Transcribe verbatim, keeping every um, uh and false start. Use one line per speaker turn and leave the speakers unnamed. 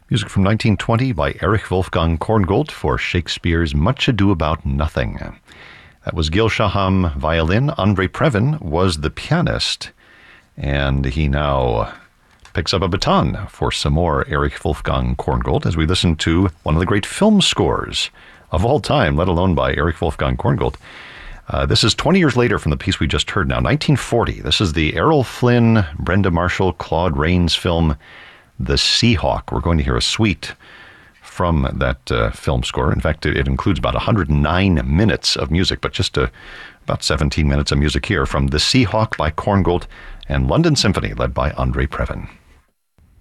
Music from nineteen twenty by Erich Wolfgang Korngold for Shakespeare's Much Ado About Nothing. That was Gil Shaham violin. Andre Previn was the pianist, and he now picks up a baton for some more Erich Wolfgang Korngold as we listen to one of the great film scores of all time, let alone by Erich Wolfgang Korngold. Uh, this is twenty years later from the piece we just heard now, nineteen forty. This is the Errol Flynn, Brenda Marshall, Claude Rains film, The Seahawk. We're going to hear a suite from that uh, film score. In fact, it, it includes about one hundred nine minutes of music, but just uh, about seventeen minutes of music here from The Seahawk by Korngold and London Symphony led by Andre Previn.